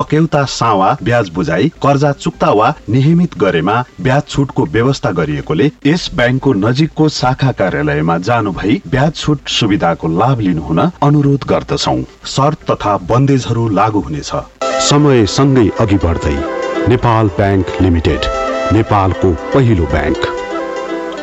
हकेउता सावा ब्याज बुझाइ कर्जा चुक्ता वा नियमित गरेमा ब्याज छुटको व्यवस्था गरिएकोले यस बैंकको नजिकको शाखा कार्यालयमा जानु भई ब्याज छुट सुविधाको लाभ लिनुहुन अनुरोध गर्दछौं। शर्त तथा बन्देजहरू लागू हुनेछ। समय सँगै अघि बढ्दै नेपाल बैंक लिमिटेड, नेपालको पहिलो बैंक।